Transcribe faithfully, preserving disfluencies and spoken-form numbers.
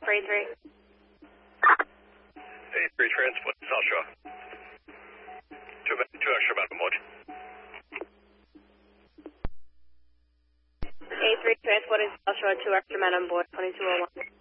for A three. A three transport, South Shore. Two, two extra men on board. A three transport is South Shore, two extra men on board, twenty-two oh one.